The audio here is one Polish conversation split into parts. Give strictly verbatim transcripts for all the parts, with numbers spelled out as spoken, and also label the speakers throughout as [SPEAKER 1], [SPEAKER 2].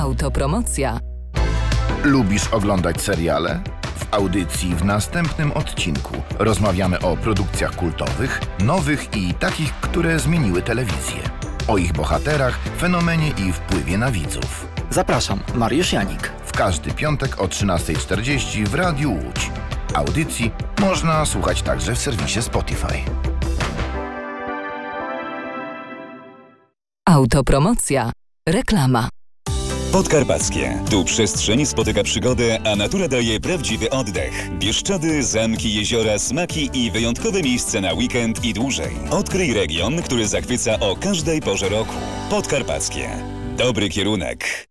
[SPEAKER 1] Autopromocja.
[SPEAKER 2] Lubisz oglądać seriale? W audycji w następnym odcinku rozmawiamy o produkcjach kultowych, nowych i takich, które zmieniły telewizję. O ich bohaterach, fenomenie i wpływie na widzów.
[SPEAKER 3] Zapraszam, Mariusz Janik.
[SPEAKER 2] W każdy piątek o trzynasta czterdzieści w Radiu Łódź. Audycji można słuchać także w serwisie Spotify.
[SPEAKER 1] Autopromocja. Reklama.
[SPEAKER 4] Podkarpackie. Tu przestrzeń spotyka przygodę, a natura daje prawdziwy oddech. Bieszczady, zamki, jeziora, smaki i wyjątkowe miejsca na weekend i dłużej. Odkryj region, który zachwyca o każdej porze roku. Podkarpackie. Dobry kierunek.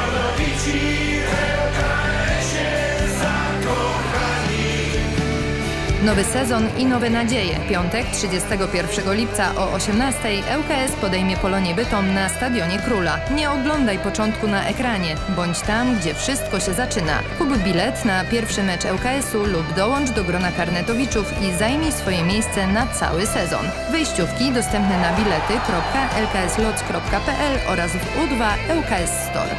[SPEAKER 5] Nowy sezon i nowe nadzieje. Piątek, trzydziestego pierwszego lipca o osiemnastej L K S podejmie Polonię Bytom na Stadionie Króla. Nie oglądaj początku na ekranie. Bądź tam, gdzie wszystko się zaczyna. Kup bilet na pierwszy mecz L K S u lub dołącz do grona karnetowiczów i zajmij swoje miejsce na cały sezon. Wejściówki dostępne na bilety kropka l k s lots kropka p l oraz w U dwa L K S Store.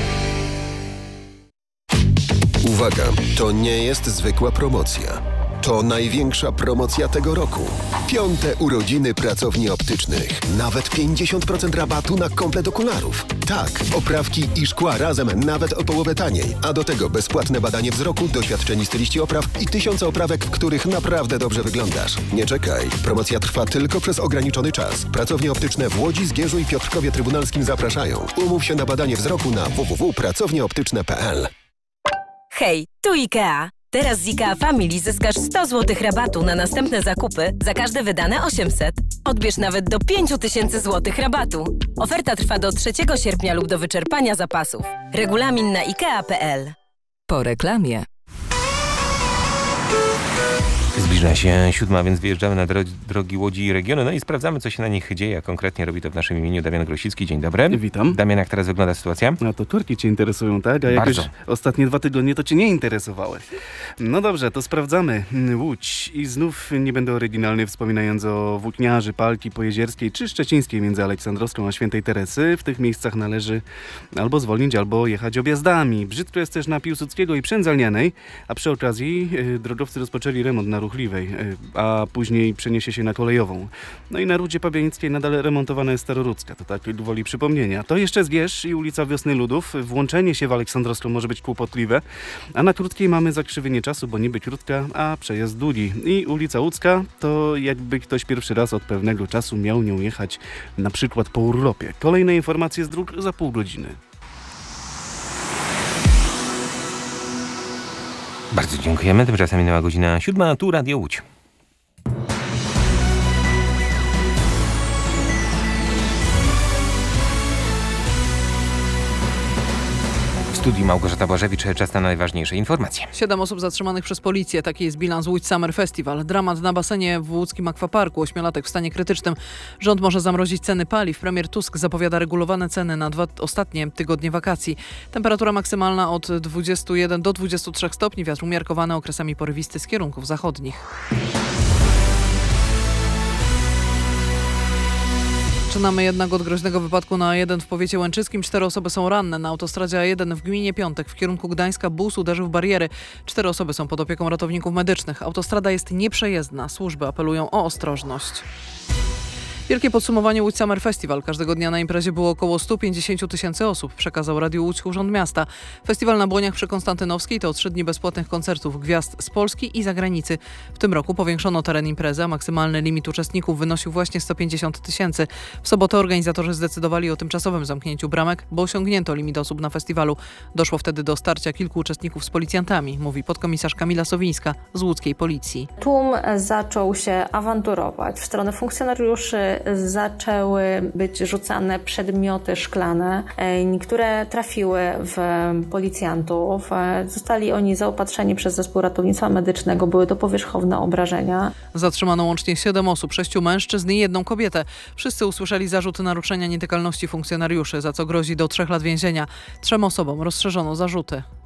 [SPEAKER 6] Uwaga, to nie jest zwykła promocja. To największa promocja tego roku. Piąte urodziny pracowni optycznych. Nawet pięćdziesiąt procent rabatu na komplet okularów. Tak, oprawki i szkła razem nawet o połowę taniej. A do tego bezpłatne badanie wzroku, doświadczeni styliści opraw i tysiące oprawek, w których naprawdę dobrze wyglądasz. Nie czekaj. Promocja trwa tylko przez ograniczony czas. Pracownie optyczne w Łodzi, Zgierzu i Piotrkowie Trybunalskim zapraszają. Umów się na badanie wzroku na w w w kropka pracownie optyczne kropka p l.
[SPEAKER 7] Hej, tu IKEA. Teraz z IKEA Family zyskasz sto złotych rabatu na następne zakupy za każde wydane osiemset. Odbierz nawet do pięć tysięcy złotych rabatu. Oferta trwa do trzeciego sierpnia lub do wyczerpania zapasów. Regulamin na ikea kropka p l.
[SPEAKER 1] Po reklamie.
[SPEAKER 8] Zbliża się siódma, więc wyjeżdżamy na dro- drogi Łodzi i regiony, no i sprawdzamy, co się na nich dzieje, a konkretnie robi to w naszym imieniu Damian Grosicki. Dzień dobry.
[SPEAKER 9] Witam.
[SPEAKER 8] Damian, jak teraz wygląda sytuacja?
[SPEAKER 9] No to korki Cię interesują, tak? A jakoś
[SPEAKER 8] Bardzo.
[SPEAKER 9] ostatnie dwa tygodnie to Cię nie interesowały. No dobrze, to sprawdzamy. Łódź. I znów nie będę oryginalny, wspominając o Włókniarzy, Palki Pojezierskiej czy Szczecińskiej między Aleksandrowską a Świętej Teresy. W tych miejscach należy albo zwolnić, albo jechać objazdami. Brzydko jest też na Piłsudskiego i Przędzalnianej, a przy okazji yy, drogowcy rozpoczęli remont na Ruchliwej, a później przeniesie się na kolejową. No i na Rudzie Pabianickiej nadal remontowana jest Starorudzka, to tak gwoli przypomnienia. To jeszcze Zgierz i ulica Wiosny Ludów. Włączenie się w Aleksandrowską może być kłopotliwe, a na Krótkiej mamy zakrzywienie czasu, bo niby krótka, a przejazd długi. I ulica Łódzka to jakby ktoś pierwszy raz od pewnego czasu miał nią jechać na przykład po urlopie. Kolejne informacje z dróg za pół godziny.
[SPEAKER 8] Bardzo dziękujemy. Tymczasem minęła godzina siódma, a tu Radio Łódź. W studiu Małgorzata Błażewicz, czas na najważniejsze informacje.
[SPEAKER 10] Siedem osób zatrzymanych przez policję. Taki jest bilans Łódź Summer Festival. Dramat na basenie w łódzkim akwaparku. Ośmiolatek w stanie krytycznym. Rząd może zamrozić ceny paliw. Premier Tusk zapowiada regulowane ceny na dwa ostatnie tygodnie wakacji. Temperatura maksymalna od dwudziestu jeden do dwudziestu trzech stopni. Wiatr umiarkowany, okresami porywisty z kierunków zachodnich. Zaczynamy jednak od groźnego wypadku na A jeden w powiecie łęczyskim. Cztery osoby są ranne. Na autostradzie A jeden w gminie Piątek w kierunku Gdańska bus uderzył w bariery. Cztery osoby są pod opieką ratowników medycznych. Autostrada jest nieprzejezdna. Służby apelują o ostrożność. Wielkie podsumowanie Łódź Summer Festival. Każdego dnia na imprezie było około sto pięćdziesiąt tysięcy osób, przekazał Radiu Łódź Urząd Miasta. Festiwal na Błoniach przy Konstantynowskiej to trzy dni bezpłatnych koncertów gwiazd z Polski i zagranicy. W tym roku powiększono teren imprezy, a maksymalny limit uczestników wynosił właśnie sto pięćdziesiąt tysięcy. W sobotę organizatorzy zdecydowali o tymczasowym zamknięciu bramek, bo osiągnięto limit osób na festiwalu. Doszło wtedy do starcia kilku uczestników z policjantami, mówi podkomisarz Kamila Sowińska z łódzkiej policji.
[SPEAKER 11] Tłum zaczął się awanturować w stronę funkcjonariuszy, zaczęły być rzucane przedmioty szklane. Niektóre trafiły w policjantów. Zostali oni zaopatrzeni przez zespół ratownictwa medycznego. Były to powierzchowne obrażenia.
[SPEAKER 10] Zatrzymano łącznie siedem osób, sześciu mężczyzn i jedną kobietę. Wszyscy usłyszeli zarzut naruszenia nietykalności funkcjonariuszy, za co grozi do trzech lat więzienia. Trzem osobom rozszerzono zarzuty.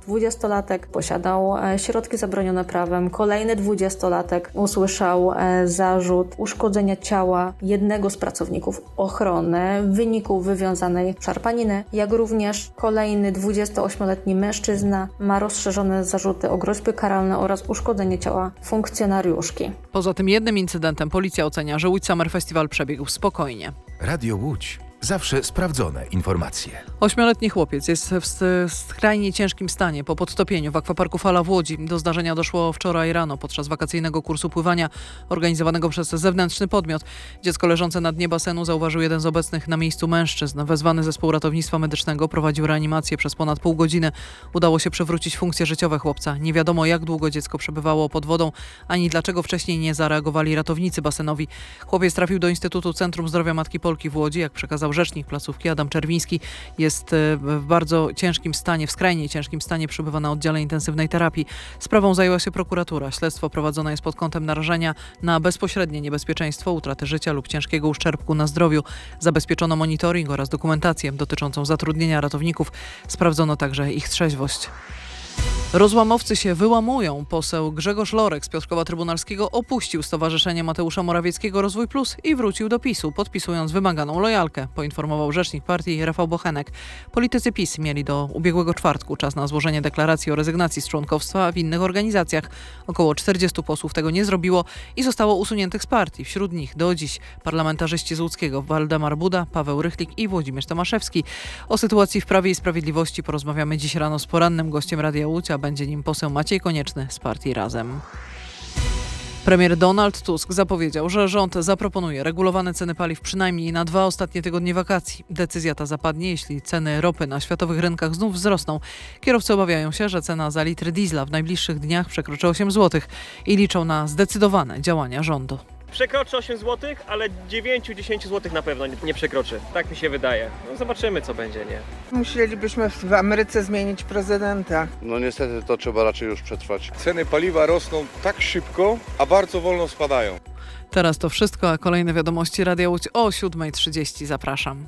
[SPEAKER 11] Dwudziestolatek posiadał środki zabronione prawem. Kolejny dwudziestolatek usłyszał zarzut uszkodzenia ciała jednego z pracowników ochrony w wyniku wywiązanej szarpaniny, jak również kolejny dwudziestoośmioletni mężczyzna ma rozszerzone zarzuty o groźby karalne oraz uszkodzenie ciała funkcjonariuszki.
[SPEAKER 10] Poza tym jednym incydentem policja ocenia, że Łódź Summer Festival przebiegł spokojnie.
[SPEAKER 12] Radio Łódź. Zawsze sprawdzone informacje.
[SPEAKER 10] Ośmioletni chłopiec jest w skrajnie ciężkim stanie po podtopieniu w akwaparku Fala w Łodzi. Do zdarzenia doszło wczoraj rano podczas wakacyjnego kursu pływania organizowanego przez zewnętrzny podmiot. Dziecko leżące na dnie basenu zauważył jeden z obecnych na miejscu mężczyzn. Wezwany zespół ratownictwa medycznego prowadził reanimację przez ponad pół godziny. Udało się przywrócić funkcje życiowe chłopca. Nie wiadomo, jak długo dziecko przebywało pod wodą, ani dlaczego wcześniej nie zareagowali ratownicy basenowi. Chłopiec trafił do Instytutu Centrum Zdrowia Matki Polki w Łodzi. Jak przekazał rzecznik placówki Adam Czerwiński, jest w bardzo ciężkim stanie, w skrajnie ciężkim stanie, przebywa na oddziale intensywnej terapii. Sprawą zajęła się prokuratura. Śledztwo prowadzone jest pod kątem narażenia na bezpośrednie niebezpieczeństwo utraty życia lub ciężkiego uszczerbku na zdrowiu. Zabezpieczono monitoring oraz dokumentację dotyczącą zatrudnienia ratowników. Sprawdzono także ich trzeźwość. Rozłamowcy się wyłamują. Poseł Grzegorz Lorek z Piotrkowa Trybunalskiego opuścił Stowarzyszenie Mateusza Morawieckiego Rozwój Plus i wrócił do PiSu, podpisując wymaganą lojalkę, poinformował rzecznik partii Rafał Bochenek. Politycy PiS mieli do ubiegłego czwartku czas na złożenie deklaracji o rezygnacji z członkostwa w innych organizacjach. Około czterdziestu posłów tego nie zrobiło i zostało usuniętych z partii. Wśród nich do dziś parlamentarzyści z Łódzkiego Waldemar Buda, Paweł Rychlik i Włodzimierz Tomaszewski. O sytuacji w Prawie i Sprawiedliwości porozmawiamy dziś rano z porannym gościem Radia Łódź, a będzie nim poseł Maciej Konieczny z partii Razem. Premier Donald Tusk zapowiedział, że rząd zaproponuje regulowane ceny paliw przynajmniej na dwa ostatnie tygodnie wakacji. Decyzja ta zapadnie, jeśli ceny ropy na światowych rynkach znów wzrosną. Kierowcy obawiają się, że cena za litr diesla w najbliższych dniach przekroczy osiem złotych i liczą na zdecydowane działania rządu.
[SPEAKER 13] Przekroczy osiem złotych, ale dziewięć do dziesięciu złotych na pewno nie przekroczy. Tak mi się wydaje. No zobaczymy, co będzie, nie?
[SPEAKER 14] Musielibyśmy w Ameryce zmienić prezydenta.
[SPEAKER 15] No niestety to trzeba raczej już przetrwać.
[SPEAKER 16] Ceny paliwa rosną tak szybko, a bardzo wolno spadają.
[SPEAKER 10] Teraz to wszystko, a kolejne wiadomości Radia Łódź o siódma trzydzieści. Zapraszam.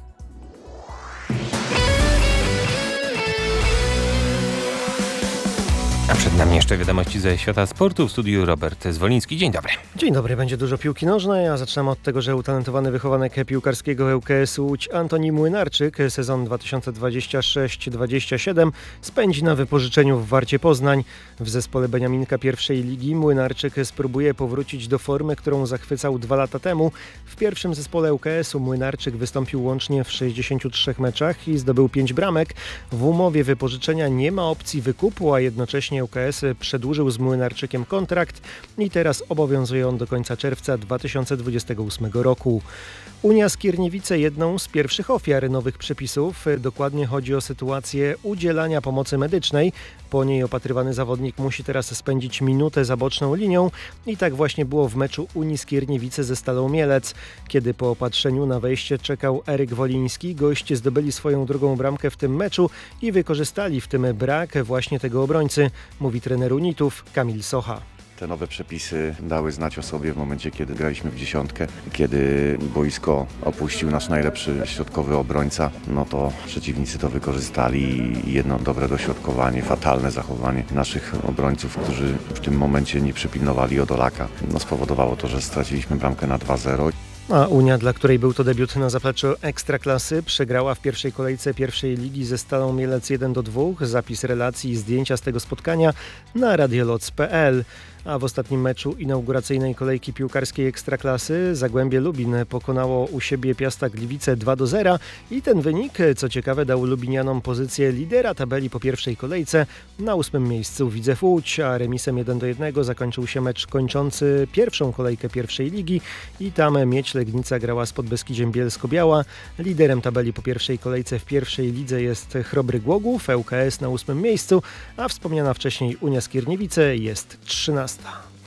[SPEAKER 8] A przed nami jeszcze wiadomości ze świata sportu. W studiu Robert Zwoliński. Dzień dobry.
[SPEAKER 17] Dzień dobry. Będzie dużo piłki nożnej, a zaczynamy od tego, że utalentowany wychowanek piłkarskiego L K S Łódź Antoni Młynarczyk sezon dwa tysiące dwudziesty szósty dwudziesty siódmy spędzi na wypożyczeniu w Warcie Poznań. W zespole Beniaminka pierwszej ligi Młynarczyk spróbuje powrócić do formy, którą zachwycał dwa lata temu. W pierwszym zespole L K S-u Młynarczyk wystąpił łącznie w sześćdziesięciu trzech meczach i zdobył pięć bramek. W umowie wypożyczenia nie ma opcji wykupu, a jednocześnie L K S przedłużył z Młynarczykiem kontrakt i teraz obowiązuje on do końca czerwca dwa tysiące dwudziestego ósmego roku. Unia Skierniewice jedną z pierwszych ofiar nowych przepisów. Dokładnie chodzi o sytuację udzielania pomocy medycznej. Po niej opatrywany zawodnik musi teraz spędzić minutę za boczną linią i tak właśnie było w meczu Unii Skierniewice ze Stalą Mielec. Kiedy po opatrzeniu na wejście czekał Eryk Woliński, goście zdobyli swoją drugą bramkę w tym meczu i wykorzystali w tym brak właśnie tego obrońcy, mówi trener Unitów Kamil Socha.
[SPEAKER 18] Te nowe przepisy dały znać o sobie w momencie, kiedy graliśmy w dziesiątkę, kiedy boisko opuścił nasz najlepszy środkowy obrońca, no to przeciwnicy to wykorzystali i jedno dobre dośrodkowanie, fatalne zachowanie naszych obrońców, którzy w tym momencie nie przypilnowali Odolaka, no spowodowało to, że straciliśmy bramkę na dwa zero.
[SPEAKER 17] A Unia, dla której był to debiut na zapleczu Ekstraklasy, przegrała w pierwszej kolejce pierwszej ligi ze Stalą Mielec jeden do dwóch. Zapis relacji i zdjęcia z tego spotkania na radioloc kropka p l. A w ostatnim meczu inauguracyjnej kolejki piłkarskiej Ekstraklasy Zagłębie Lubin pokonało u siebie Piasta Gliwice dwa do zera i ten wynik, co ciekawe, dał Lubinianom pozycję lidera tabeli po pierwszej kolejce. Na ósmym miejscu Widzew Łódź, a remisem jeden do jednego zakończył się mecz kończący pierwszą kolejkę pierwszej ligi i tam Miedź Legnica grała z Podbeskidziem Bielsko-Biała. Liderem tabeli po pierwszej kolejce w pierwszej lidze jest Chrobry Głogów, L K S na ósmym miejscu, a wspomniana wcześniej Unia Skierniewice jest trzynasta.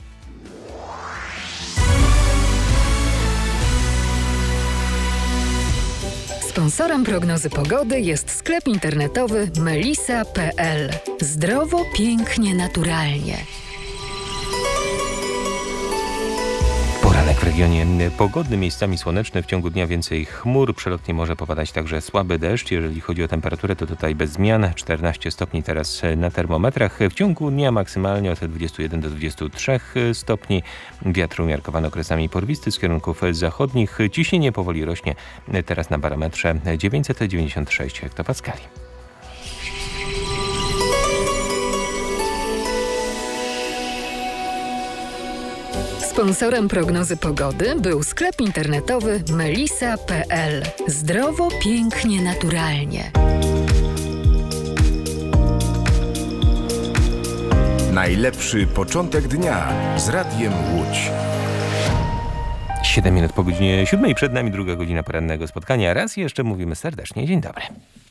[SPEAKER 1] Sponsorem prognozy pogody jest sklep internetowy melisa kropka p l. Zdrowo, pięknie, naturalnie.
[SPEAKER 8] Poranek W regionie pogodny, miejscami słoneczny, w ciągu dnia więcej chmur, przelotnie może popadać także słaby deszcz. Jeżeli chodzi o temperaturę, to tutaj bez zmian, czternaście stopni teraz na termometrach. W ciągu dnia maksymalnie od dwudziestu jeden do dwudziestu trzech stopni. Wiatr umiarkowany okresami porwisty z kierunków zachodnich. Ciśnienie powoli rośnie, teraz na barometrze dziewięćset dziewięćdziesiąt sześć hektopaskali.
[SPEAKER 1] Sponsorem prognozy pogody był sklep internetowy melisa kropka pe el. Zdrowo, pięknie, naturalnie.
[SPEAKER 12] Najlepszy początek dnia z Radiem Łódź.
[SPEAKER 8] siedem minut po godzinie siódmej, przed nami druga godzina porannego spotkania. Raz jeszcze mówimy serdecznie dzień dobry.